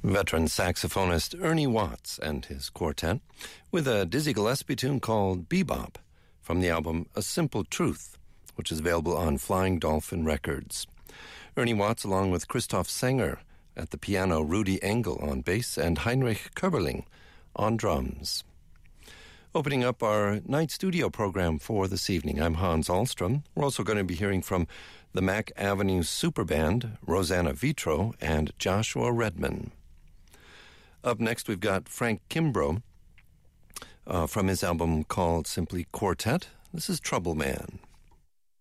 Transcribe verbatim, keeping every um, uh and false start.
Veteran saxophonist Ernie Watts and his quartet with a Dizzy Gillespie tune called Bebop from the album A Simple Truth, which is available on Flying Dolphin Records. Ernie Watts along with Christoph Sanger at the piano, Rudy Engel on bass, and Heinrich Köberling on drums. Opening up our night studio program for this evening, I'm Hans Ahlstrom. We're also going to be hearing from the Mack Avenue Super Band, Rosanna Vitro, and Joshua Redman. Up next, we've got Frank Kimbrough uh, from his album called simply Quartet. This is Trouble Man.